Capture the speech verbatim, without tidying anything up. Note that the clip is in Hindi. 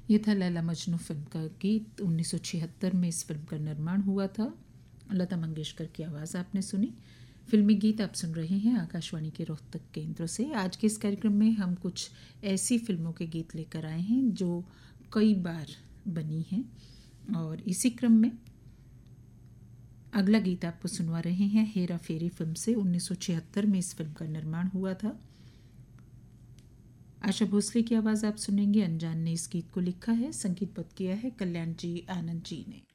ये था लैला मजनू फिल्म का गीत। उन्नीस सौ छिहत्तर में इस फिल्म का निर्माण हुआ था। लता मंगेशकर की आवाज़ आपने सुनी। फिल्मी गीत आप सुन रहे हैं आकाशवाणी के रोहतक केंद्र से। आज के इस कार्यक्रम में हम कुछ ऐसी फिल्मों के गीत लेकर आए हैं जो कई बार बनी हैं, और इसी क्रम में अगला गीत आपको सुनवा रहे हैं हेरा फेरी फिल्म से। उन्नीस सौ छिहत्तर में इस फिल्म का निर्माण हुआ था। आशा भोसले की आवाज़ आप सुनेंगे। अनजान ने इस गीत को लिखा है, संगीतबद्ध किया है कल्याण जी आनंद जी ने।